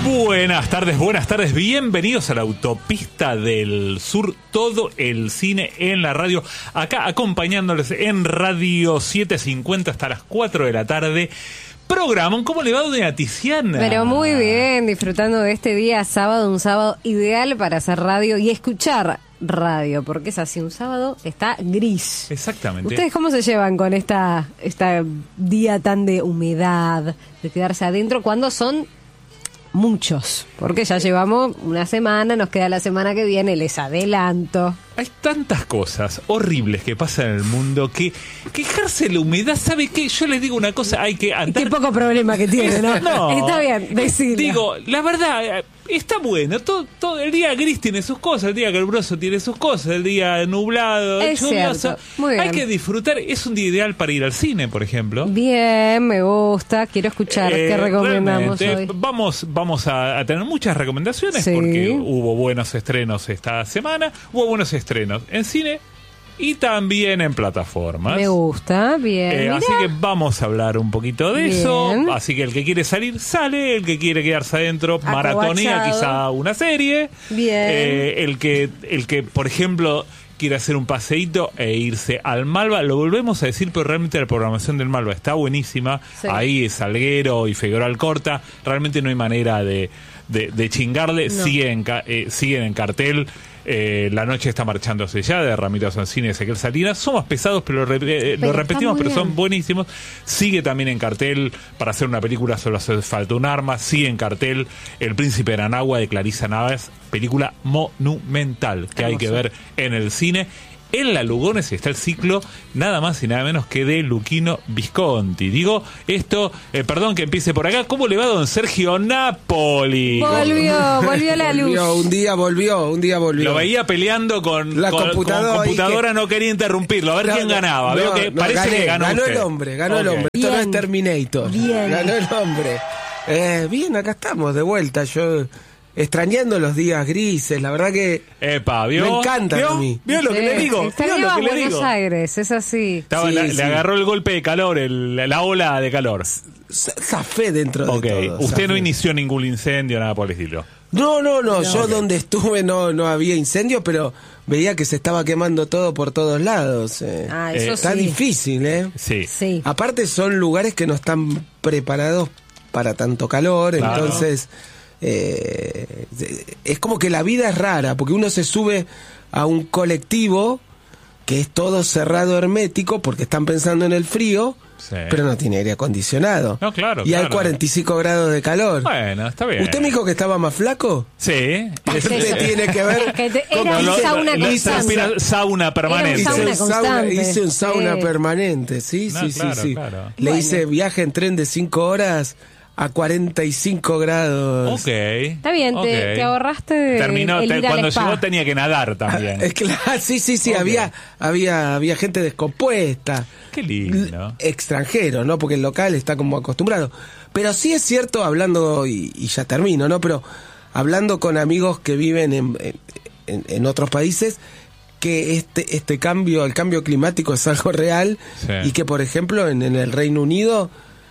Buenas tardes, bienvenidos a la Autopista del Sur, todo el cine en la radio, acá acompañándoles en Radio 750 hasta las 4 de la tarde. Programón, ¿cómo le va, doña Tiziana? Pero muy bien, disfrutando de este día sábado, un sábado ideal para hacer radio y escuchar radio, porque es así, un sábado está gris. Exactamente. ¿Ustedes cómo se llevan con esta día tan de humedad, de quedarse adentro, cuando son muchos? Porque ya llevamos una semana, nos queda la semana que viene, les adelanto. Hay tantas cosas horribles que pasan en el mundo que quejarse de la humedad, ¿sabe qué? Yo les digo una cosa, hay que andar... Qué poco problema que tiene, ¿no? No. Está bien, decirlo. Digo, la verdad, está bueno. Todo el día gris tiene sus cosas, el día caluroso tiene sus cosas, el día nublado, es lluvioso. cierto. Muy bien. Hay que disfrutar. Es un día ideal para ir al cine, por ejemplo. Bien, me gusta. Quiero escuchar qué recomendamos hoy. Vamos a tener muchas recomendaciones, sí, porque hubo buenos estrenos esta semana, hubo buenos estrenos en cine y también en plataformas. Me gusta, bien. Así que vamos a hablar un poquito de bien. eso. Así que el que quiere salir, sale. El que quiere quedarse adentro, maratonea quizá una serie. Bien. El que, por ejemplo, quiere hacer un paseíto e irse al Malva, lo volvemos a decir, pero realmente la programación del Malva está buenísima. Sí. Ahí Salguero y Figueroa Alcorta, realmente no hay manera de chingarle. No. Siguen en cartel. La noche está marchándose ya, de Ramiro Sonsini y Ezequiel Salinas. Son más pesados, pero lo repetimos, pero son buenísimos. Sigue también en cartel, para hacer una película solo hace falta un arma. Sigue en cartel El Príncipe de Anagua, de Clarissa Navas, película monumental que hay que ver en el cine. En la Lugones está el ciclo nada más y nada menos que de Luchino Visconti. Digo esto, perdón que empiece por acá. ¿Cómo le va don Sergio Napoli? Volvió la luz. Un día volvió. Lo veía peleando con la computadora, no quería interrumpirlo. A ver quién ganaba. Veo que parece que ganó usted. Ganó el hombre. Esto bien. No es Terminator. Bien. Ganó el hombre. Bien, acá estamos de vuelta. Yo... extrañando los días grises, la verdad que me encantan a mí. ¿Vio lo que le digo? Extrañaba a Buenos Aires, es así. Le agarró el golpe de calor, la ola de calor. Zafé dentro de todo. Usted zafé. No inició ningún incendio, nada por el estilo. No. Yo donde estuve no había incendio, pero veía que se estaba quemando todo por todos lados. Eso está difícil, ¿eh? Sí. Aparte son lugares que no están preparados para tanto calor, claro. Entonces... es como que la vida es rara, porque uno se sube a un colectivo que es todo cerrado hermético porque están pensando en el frío, sí, pero no tiene aire acondicionado. No, claro. Hay 45 grados de calor. Bueno, está bien. ¿Usted me dijo que estaba más flaco? Sí. ¿Qué tiene que ver? Era sauna constante. Sauna permanente. Hice un sauna permanente, sí. Claro. Le hice viaje en tren de 5 horas a 45 grados. Ok. Está bien, te ahorraste. Terminó, cuando llegó tenía que nadar también. Claro, sí, okay. Había gente descompuesta. Qué lindo. Extranjeros, ¿no? Porque el local está como acostumbrado. Pero sí es cierto, hablando, y ya termino, ¿no? Pero hablando con amigos que viven en otros países, que el cambio climático es algo real, sí. Y que, por ejemplo, en el Reino Unido,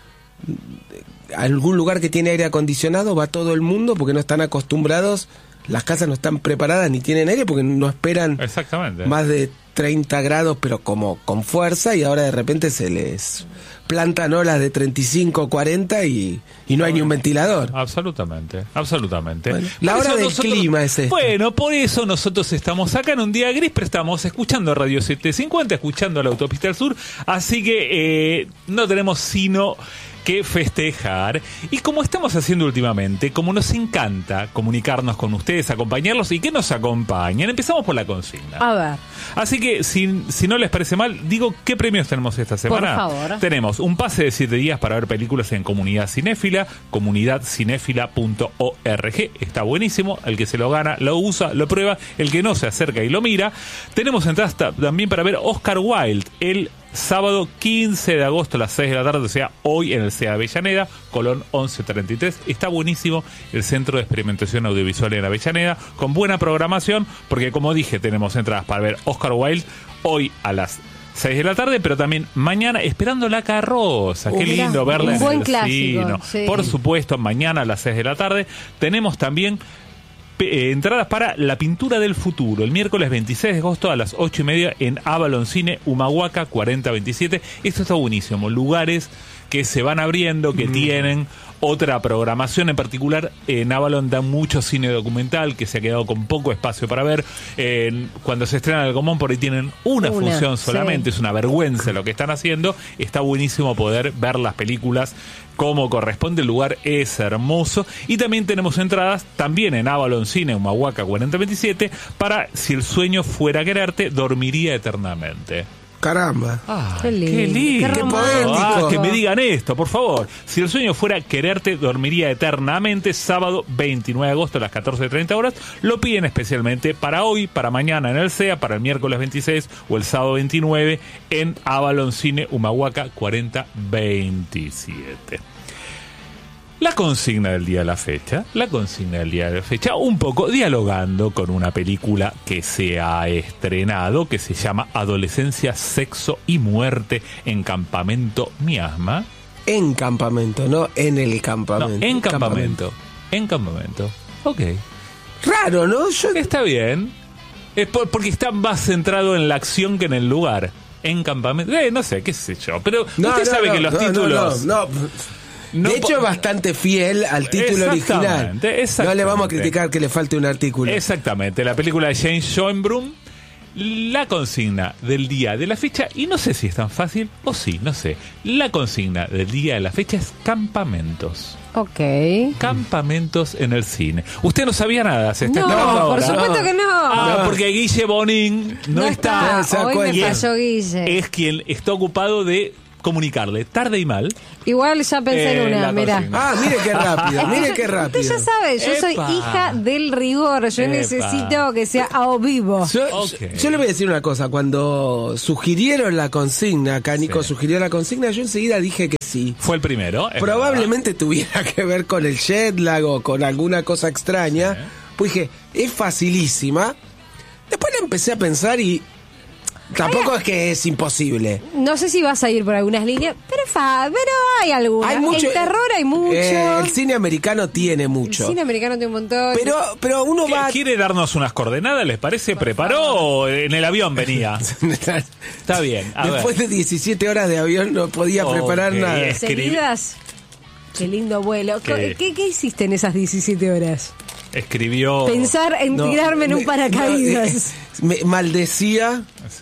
algún lugar que tiene aire acondicionado va todo el mundo porque no están acostumbrados, las casas no están preparadas ni tienen aire porque no esperan más de 30 grados, pero como con fuerza, y ahora de repente se les plantan olas de 35, 40 y no hay ni un ventilador. Absolutamente. Bueno, la hora del clima es esta. Bueno, por eso nosotros estamos acá en un día gris, pero estamos escuchando Radio 750, escuchando la Autopista del Sur, así que no tenemos sino que festejar. Y como estamos haciendo últimamente, como nos encanta comunicarnos con ustedes, acompañarlos y que nos acompañen, empezamos por la consigna. A ver. Así que, si no les parece mal, digo, ¿qué premios tenemos esta semana? Por favor. Tenemos un pase de 7 días para ver películas en Comunidad Cinéfila, comunidadcinéfila.org. Está buenísimo. El que se lo gana, lo usa, lo prueba. El que no, se acerca y lo mira. Tenemos entradas también para ver Oscar Wilde, el sábado 15 de agosto a las 6 de la tarde, o sea, hoy en el CEA Avellaneda, Colón 1133. Está buenísimo el Centro de Experimentación Audiovisual en Avellaneda, con buena programación, porque como dije, tenemos entradas para ver Oscar Wilde hoy a las 6 de la tarde, pero también mañana Esperando la carroza. Qué mirá, lindo verla un en buen el clásico, cine. sí. Por supuesto, mañana a las 6 de la tarde tenemos también entradas para La pintura del futuro, el miércoles 26 de agosto a las 8:30 en Avalon Cine, Humahuaca 4027. Esto está buenísimo, lugares que se van abriendo, que tienen otra programación. En particular en Avalon dan mucho cine documental que se ha quedado con poco espacio para ver. Cuando se estrena el Gomón por ahí tienen una función solamente, sí. es una vergüenza lo que están haciendo. Está buenísimo poder ver las películas como corresponde, el lugar es hermoso. Y también tenemos entradas también en Avalon Cine, Humahuaca 4027, para Si el sueño fuera quererte, dormiría eternamente. Caramba. Qué lindo, qué poético. Que me digan esto, por favor. Si el sueño fuera quererte, dormiría eternamente. Sábado 29 de agosto a las 14:30 horas. Lo piden especialmente para hoy, para mañana en el CEA, para el miércoles 26 o el sábado 29 en Avalon Cine, Humahuaca 4027. La consigna del día de la fecha, un poco dialogando con una película que se ha estrenado, que se llama Adolescencia, Sexo y Muerte en Campamento Miasma. En campamento, no en el campamento. No, en campamento. En campamento. Ok. Raro, ¿no? Está bien. Es porque está más centrado en la acción que en el lugar. En campamento. No sé, qué sé yo. Pero usted sabe que los títulos... De hecho, es bastante fiel al título original. No le vamos a criticar que le falte un artículo. Exactamente. La película de James Schoenbrunn. La consigna del día de la fecha, y no sé si es tan fácil o sí, no sé. La consigna del día de la fecha es campamentos. Ok. Campamentos en el cine. Usted no sabía nada, se está No, enterando ahora. por supuesto que no. Porque Guille Bonin no está. Hoy me falló Guille. Es quien está ocupado de comunicarle tarde y mal. Igual ya pensé en una, mira. Mire qué rápido, mire qué rápido. Usted ya sabe, yo soy hija del rigor, yo necesito que sea a vivo. Yo le voy a decir una cosa, cuando sugirieron la consigna, acá Nico sugirió la consigna, yo enseguida dije que sí. Fue el primero. Probablemente tuviera que ver con el jet lag o con alguna cosa extraña, pues dije, es facilísima. Después la empecé a pensar y tampoco es que es imposible. No sé si vas a ir por algunas líneas, pero hay algunas. Hay mucho, el terror hay mucho. El cine americano tiene mucho. El cine americano tiene un montón. Pero uno va... ¿Quiere darnos unas coordenadas, les parece? ¿Preparó o en el avión venía? Está bien. Después de 17 horas de avión no podía preparar nada. ¿Seguidas? Qué lindo vuelo. ¿Qué hiciste en esas 17 horas? Escribió... Pensar en tirarme en un paracaídas. Me maldecía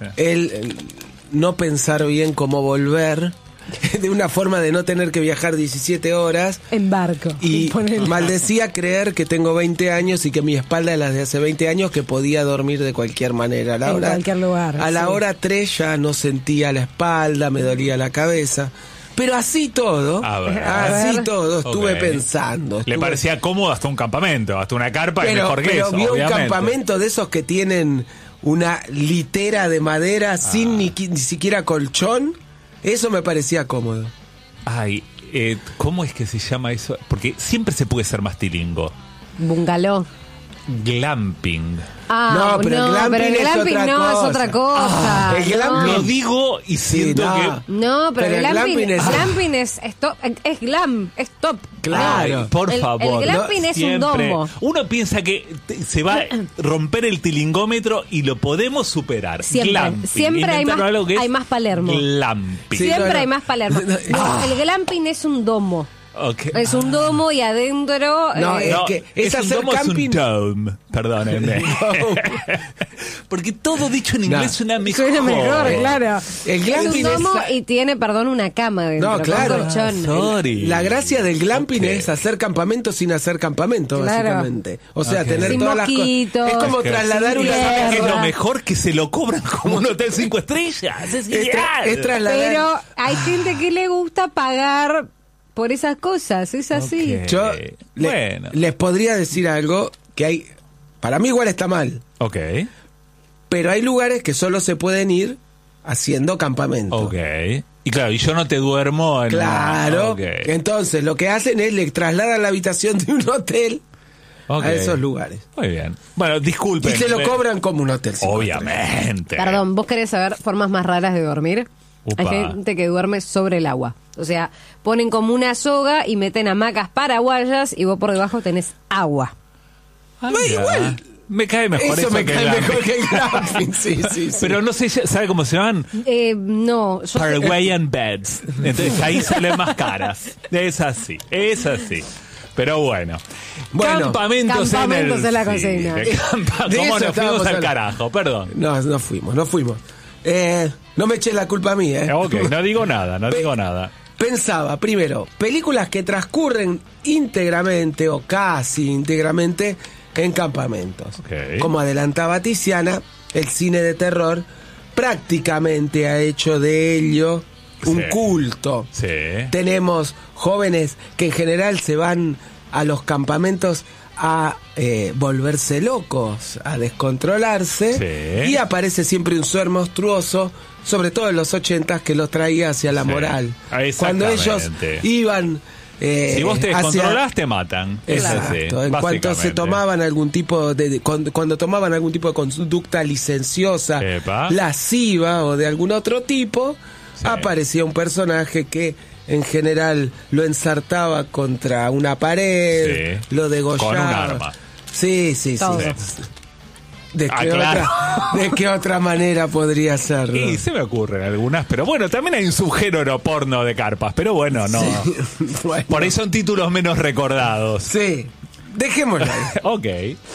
el no pensar bien cómo volver, de una forma de no tener que viajar 17 horas. En barco. Y maldecía creer que tengo 20 años y que mi espalda es la de hace 20 años, que podía dormir de cualquier manera. En cualquier lugar. A la hora 3 ya no sentía la espalda, me dolía la cabeza. Pero así todo, estuve pensando. Le parecía cómodo hasta un campamento, hasta una carpa, es mejor que eso, vio obviamente. Un campamento de esos que tienen una litera de madera sin ni siquiera colchón, eso me parecía cómodo. Ay, ¿cómo es que se llama eso? Porque siempre se puede ser más tilingo. Bungalow. Glamping. No, pero el glamping es otra cosa. El glamping. Lo digo y siento que... No, pero el glamping es glam, es top. Claro. Por favor. El glamping es un domo. Uno piensa que se va a romper el tilingómetro y lo podemos superar. Siempre hay más Palermo. Glamping. Siempre hay más Palermo. El glamping es un domo. Okay. Es un domo y adentro... es que es hacer un domo, camping. Es un dome, perdónenme. Porque todo dicho en inglés suena mejor. Suena mejor, claro. El glamping es un domo y tiene, una cama dentro. No, claro. La gracia del glamping es hacer campamento sin hacer campamento, básicamente. O sea, tener sin todas mosquitos, las cosas. Es como trasladar una... ¿Sabes qué es lo mejor? Que se lo cobran como un hotel 5 estrellas. Es ideal. Es trasladar... Pero hay gente que le gusta pagar... por esas cosas, es así. Okay. Yo les podría decir algo que hay... Para mí igual está mal. Ok. Pero hay lugares que solo se pueden ir haciendo campamento. Ok. Y claro, y yo no te duermo en... Claro. Okay. Entonces, lo que hacen es le trasladan la habitación de un hotel Ok. a esos lugares. Muy bien. Bueno, disculpen. Y se lo cobran como un hotel. Obviamente. Perdón, ¿vos querés saber formas más raras de dormir? Upa. Hay gente que duerme sobre el agua. O sea, ponen como una soga y meten hamacas paraguayas y vos por debajo tenés agua. Igual. Me cae mejor Eso me que cae el mejor que el glamping. Sí. Pero no sé, ¿sabe cómo se llaman? No, yo Paraguayan beds. Entonces ahí salen más caras. Es así. Pero bueno. Campamentos en la cocina. cine. De ¿Cómo eso nos fuimos estábamos al hablando. carajo? Perdón. No fuimos. No me eches la culpa a mí, Ok, no digo nada. Pensaba, primero, películas que transcurren íntegramente o casi íntegramente en campamentos. Ok. Como adelantaba Tiziana, el cine de terror prácticamente ha hecho de ello un Sí. culto. Sí. Tenemos jóvenes que en general se van a los campamentos a volverse locos, a descontrolarse, Sí. y aparece siempre un ser monstruoso, sobre todo en los 80s, que los traía hacia la Sí. moral. Exactamente. Cuando ellos iban Si vos te hacia- descontrolás, te matan. Es así, Exacto, en cuanto se básicamente. tomaban algún tipo cuando tomaban algún tipo de conducta licenciosa, Epa. lasciva o de algún otro tipo, Sí. aparecía un personaje que en general lo ensartaba contra una pared, Sí. lo degollaba. Con un arma. Sí. Todo. ¿De qué, Claro. ¿De qué otra manera podría ser? Y se me ocurren algunas, pero bueno, también hay un subgénero porno de carpas, pero bueno, no. Bueno, Por ahí son títulos menos recordados. sí, dejémoslo ahí. Ok.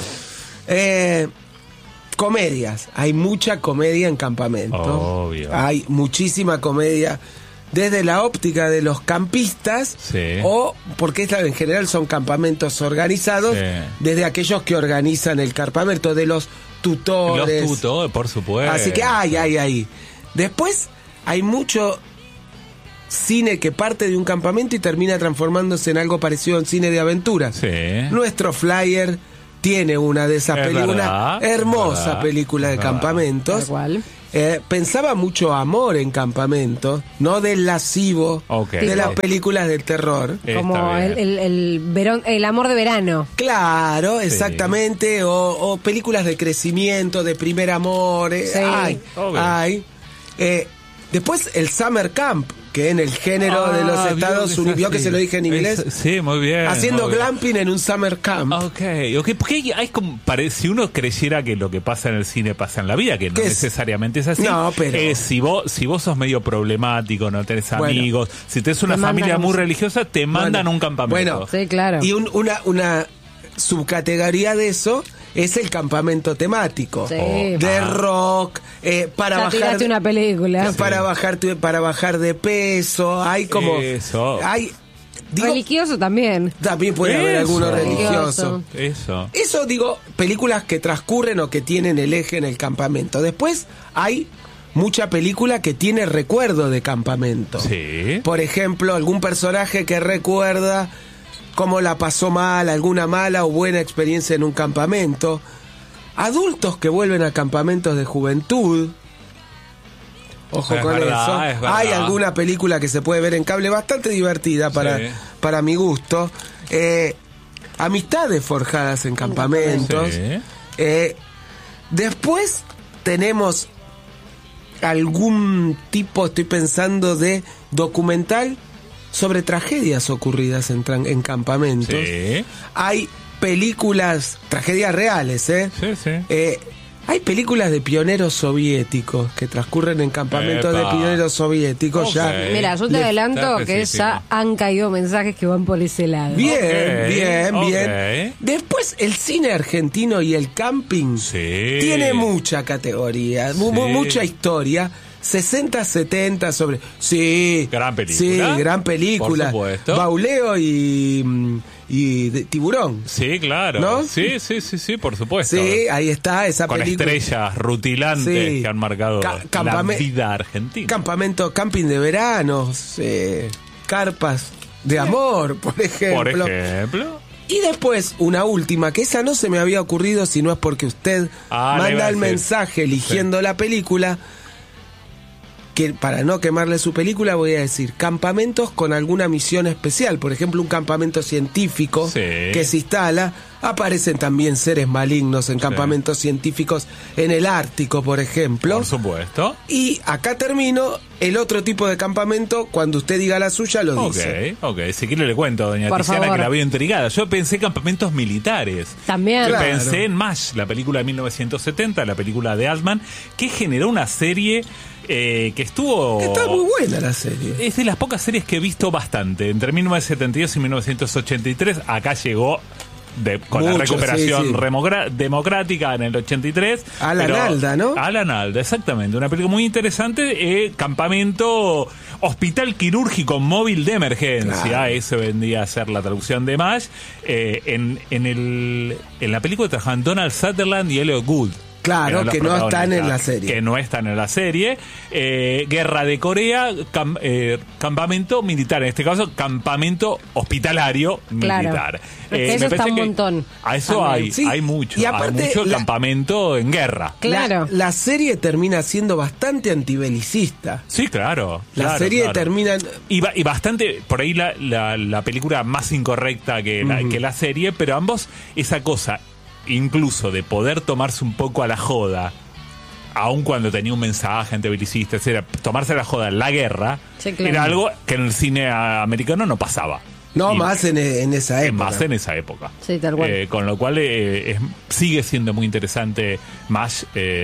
Comedias. Hay mucha comedia en campamento. Obvio. Hay muchísima comedia desde la óptica de los campistas, Sí. o porque en general son campamentos organizados, Sí. desde aquellos que organizan el campamento, de los tutores. Los tutores, por supuesto. Así que hay. Después hay mucho cine que parte de un campamento y termina transformándose en algo parecido al cine de aventuras. Sí. Nuestro flyer tiene una de esas Es películas, verdad, una hermosa es verdad, película de es verdad. campamentos. Tal cual. Pensaba mucho amor en campamento, no del lascivo Ok. de las películas del terror. Está Como bien. el amor de verano. Claro, exactamente, o películas de crecimiento, de primer amor. Sí. Obvio. Hay. Después el Summer Camp, que en el género de los Estados Unidos, vio que se lo dije en inglés, Sí, muy bien. haciendo muy bien. glamping en un Summer Camp. Ok, porque hay como, si uno creyera que lo que pasa en el cine pasa en la vida, que no ¿Qué es? necesariamente es así. No, pero- si vos sos medio problemático, no tenés Bueno. amigos, si tenés una Te mandan familia un- muy religiosa, te mandan a un campamento. Bueno, Sí, claro. Y una subcategoría de eso es el campamento temático. Sí. De rock, para Ya bajar tiraste una película. para bajar de peso, hay como Eso. hay digo, Religioso también. también puede haber Eso. alguno Religioso. religioso. Eso. Eso digo, películas que transcurren o que tienen el eje en el campamento. Después hay mucha película que tiene recuerdo de campamento. Sí. Por ejemplo, algún personaje que recuerda cómo la pasó mal, alguna mala o buena experiencia en un campamento. Adultos que vuelven a campamentos de juventud. Ojo Es con verdad, eso. es verdad. Hay alguna película que se puede ver en cable bastante divertida Sí. para mi gusto. Amistades forjadas en campamentos. Sí. Después tenemos algún tipo, estoy pensando, de documental sobre tragedias ocurridas en campamentos. Sí. Hay películas, tragedias reales, ¿eh? Sí, sí. Hay películas de pioneros soviéticos que transcurren en campamentos Epa. de pioneros soviéticos. Ok. Ya. Mira, yo te adelanto está que específico. ya han caído mensajes que van por ese lado. Bien, Ok, bien, ok. bien. Después, el cine argentino y el camping Sí. tiene mucha categoría, Sí. mucha historia. 60, 70 sobre... Sí. Gran película. Sí, gran película. Por supuesto. Bauleo y Tiburón. Sí, claro. ¿No? Sí, por supuesto. Sí, ahí está esa Con película. estrellas rutilantes Sí. que han marcado la vida argentina. Camping de verano, carpas de amor, por ejemplo. Por ejemplo. Y después, una última, que esa no se me había ocurrido, si no es porque usted Le iba manda a el decir. mensaje eligiendo la película, que para no quemarle su película voy a decir campamentos con alguna misión especial, por ejemplo un campamento científico que se instala, aparecen también seres malignos en campamentos científicos en el Ártico, por ejemplo. Por supuesto. Y acá termino el otro tipo de campamento, cuando usted diga la suya lo dice. Ok, si quiere le cuento, doña Tiziana, que la veo intrigada. Yo pensé campamentos militares. También. Yo Claro. pensé en MASH, la película de 1970, la película de Altman, que generó una serie que estuvo... Está muy buena la serie. Es de las pocas series que he visto bastante. Entre 1972 y 1983, acá llegó con la recuperación democrática en el 83. Alan Alda, ¿no? Alan Alda, exactamente. Una película muy interesante. Campamento, hospital quirúrgico móvil de emergencia. Claro. Eso vendría a ser la traducción de MASH. En la película trabajan Donald Sutherland y Elliot Gould. Claro, que no están en la serie. Que no están en la serie. Guerra de Corea, campamento militar. En este caso, campamento hospitalario militar. Porque eso está un montón. A eso también. hay mucho. Y aparte, hay mucho campamento en guerra. Claro. La serie termina siendo bastante antibelicista. Sí, claro. La serie termina... Y bastante, por ahí la película más incorrecta que la serie, pero ambos, esa cosa... incluso de poder tomarse un poco a la joda, aun cuando tenía un mensaje antibelicista, etcétera, tomarse a la joda en la guerra, era algo que en el cine americano no pasaba. No, más en esa época. Más en esa época. Sí, tal cual. Con lo cual sigue siendo muy interesante MASH.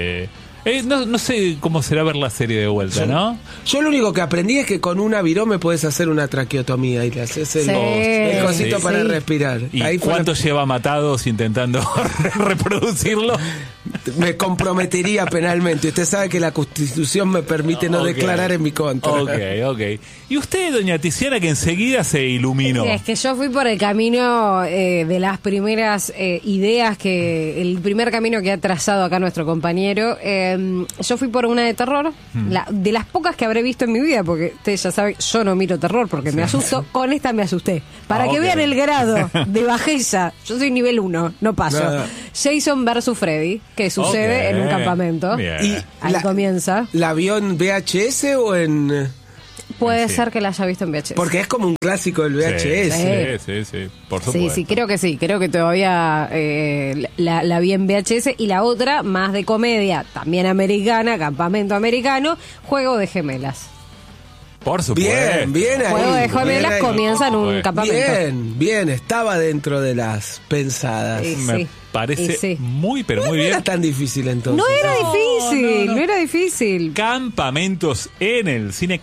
No sé cómo será ver la serie de vuelta, ¿no? Yo lo único que aprendí es que con una virome puedes hacer una traqueotomía y le haces el cosito para respirar. ¿Y ahí cuánto lleva matados intentando reproducirlo? Me comprometería penalmente. Usted sabe que la Constitución me permite no declarar en mi contra. Ok. ¿Y usted, doña Tiziana, que enseguida se iluminó? Es que yo fui por el camino de las primeras ideas, el primer camino que ha trazado acá nuestro compañero. Yo fui por una de terror, de las pocas que habré visto en mi vida, porque usted ya sabe, yo no miro terror porque me asusto. Con esta me asusté. Para que vean el grado de bajeza. Yo soy nivel 1, no paso. Nada. Jason versus Freddy, que sucede en un campamento. Bien. Y Ahí comienza. ¿La vio en VHS o en...? Puede Sí. ser que la haya visto en VHS. Porque es como un clásico del VHS. Sí, por supuesto. Sí, creo que sí. Creo que todavía la vi en VHS. Y la otra, más de comedia, también americana, campamento americano, Juego de Gemelas. Por supuesto. Bien ahí. Juego de bien Gemelas ahí. comienza en un campamento. Bien, estaba dentro de las pensadas. Sí. Me parece muy, pero muy No bien. era tan difícil entonces. No era difícil, no. no era difícil. Campamentos en el cine.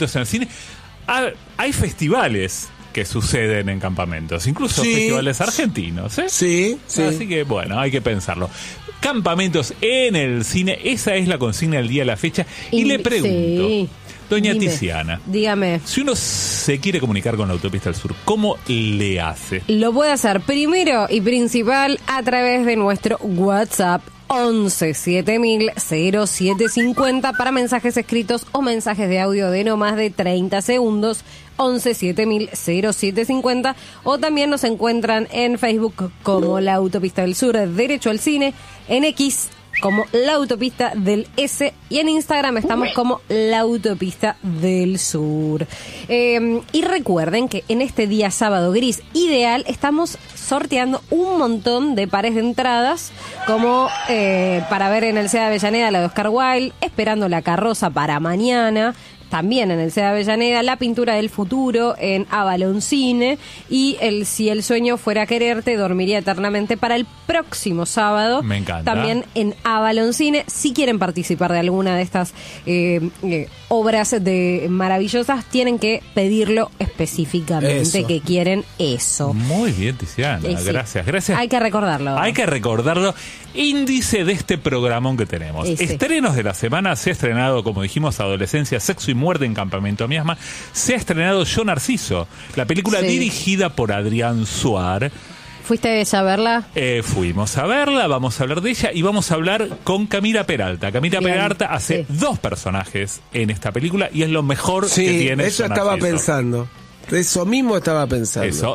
Hay festivales que suceden en campamentos, incluso Sí. festivales argentinos, ¿eh? Sí. Así que bueno, hay que pensarlo. Campamentos en el cine, esa es la consigna del día de la fecha. Y le pregunto, Sí. doña Dime. Tiziana, Dígame. si uno se quiere comunicar con la Autopista del Sur, ¿cómo le hace? Lo puede hacer primero y principal a través de nuestro WhatsApp 11 7000 0750 para mensajes escritos o mensajes de audio de no más de 30 segundos. 11 7000 0750, o también nos encuentran en Facebook como La Autopista del Sur, Derecho al Cine, en X como La Autopista del S, y en Instagram estamos como La Autopista del Sur. Y recuerden que en este día sábado gris ideal estamos sorteando un montón de pares de entradas, como para ver en el CEA de Avellaneda la de Oscar Wilde, Esperando la carroza para mañana, también en el CEA de Avellaneda, La pintura del futuro en Avalon Cine, y Si el sueño fuera quererte, dormiría eternamente para el próximo sábado. Me encanta. También en Avalon Cine. Si quieren participar de alguna de estas obras maravillosas, tienen que pedirlo específicamente, Eso. que quieren eso. Muy bien, Tiziana, Sí. gracias. Hay que recordarlo. Hay que recordarlo. Índice de este programón que tenemos. Sí. Estrenos de la semana. Se ha estrenado, como dijimos, Adolescencia, Sexo y Muerte en Campamento Miasma. Se ha estrenado Yo Narciso, la película Sí. dirigida por Adrián Suar. ¿Fuiste a verla? Fuimos a verla, vamos a hablar de ella y vamos a hablar con Camila Peralta. Camila Bien, Peralta hace sí. 2 personajes en esta película y es lo mejor Sí, que tiene eso Yo estaba Narciso. pensando. Eso mismo estaba pensando.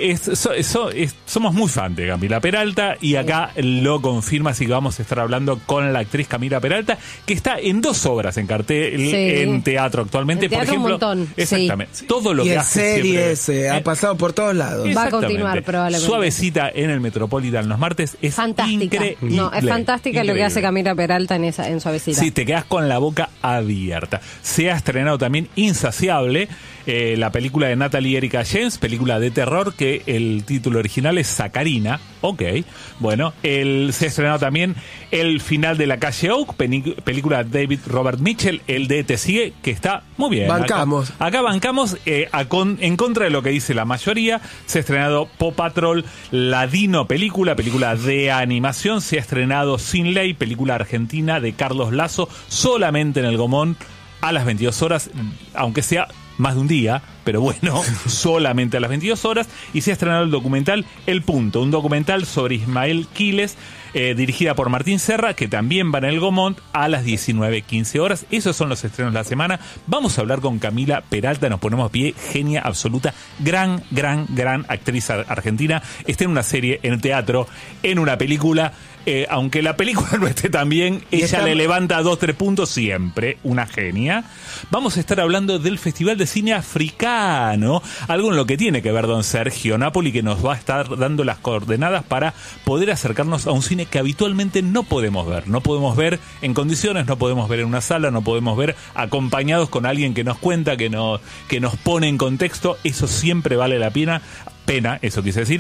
Somos muy fan de Camila Peralta y acá lo confirma, así que vamos a estar hablando con la actriz Camila Peralta, que está en 2 obras en cartel en teatro actualmente. En teatro, por ejemplo, un montón. Exactamente. Todo lo y que en hace series, siempre, ha pasado por todos lados. Va a continuar probablemente. Suavecita en el Metropolitan los martes es fantástica. increíble. No, es fantástica lo que hace Camila Peralta en Suavecita. Sí, te quedas con la boca abierta. Se ha estrenado también Insaciable, la película de Natalie Erika James, película de terror que el título original es Sacarina. Ok, bueno, se ha estrenado también El final de la calle Oak, película de David Robert Mitchell, el de Te sigue, que está muy bien. Bancamos. Acá bancamos, en contra de lo que dice la mayoría. Se ha estrenado Paw Patrol, la Dino película de animación. Se ha estrenado Sin Ley, película argentina de Carlos Lazo, solamente en el Gomón a las 22 horas, aunque sea más de un día, pero bueno, solamente a las 22 horas. Y se ha estrenado el documental El Punto, un documental sobre Ismael Quiles, dirigida por Martín Serra, que también va en el Gomont a las 19:15 horas. Esos son los estrenos de la semana. Vamos a hablar con Camila Peralta, nos ponemos a pie, genia absoluta, gran actriz argentina. Está en una serie, en teatro, en una película. Aunque la película no esté tan bien, ella le levanta 2-3 puntos siempre, una genia. Vamos a estar hablando del Festival de Cine Africano, algo en lo que tiene que ver don Sergio Napoli, que nos va a estar dando las coordenadas para poder acercarnos a un cine que habitualmente no podemos ver. No podemos ver en condiciones, no podemos ver en una sala, no podemos ver acompañados con alguien que nos cuenta, que nos pone en contexto. Eso siempre vale la pena, eso quise decir,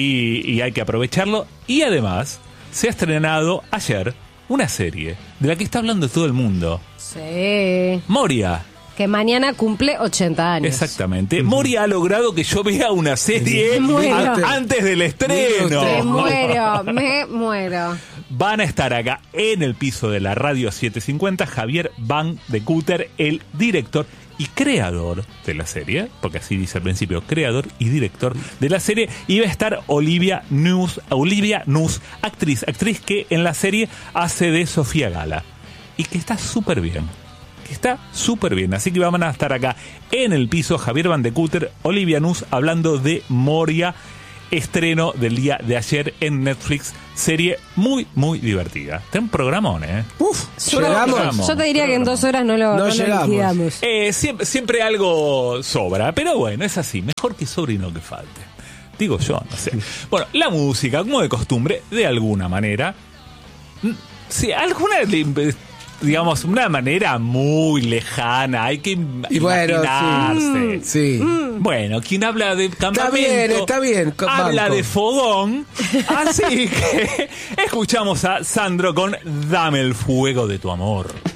y hay que aprovecharlo. Y además se ha estrenado ayer una serie de la que está hablando todo el mundo. Sí. Moria. Que mañana cumple 80 años. Exactamente. Moria ha logrado que yo vea una serie antes del estreno. Me muero. Van a estar acá en el piso de la Radio 750 Javier Van de Cúter, el director y creador de la serie, porque así dice al principio, creador y director de la serie, y va a estar Olivia Nuss, actriz que en la serie hace de Sofía Gala, y que está súper bien. Así que van a estar acá en el piso Javier Van de Cúter, Olivia Nuss, hablando de Moria, estreno del día de ayer en Netflix. Serie muy divertida. Está un programón, Yo te diría que en 2 horas no lo liquidamos. Siempre algo sobra, pero bueno, es así. Mejor que sobre y no que falte. Digo yo, no sé. Bueno, la música, como de costumbre, de alguna manera. Sí, digamos, una manera muy lejana, hay que imaginarse. Sí. Bueno, quien habla de campamento está bien, habla de fogón, así que escuchamos a Sandro con Dame el fuego de tu amor.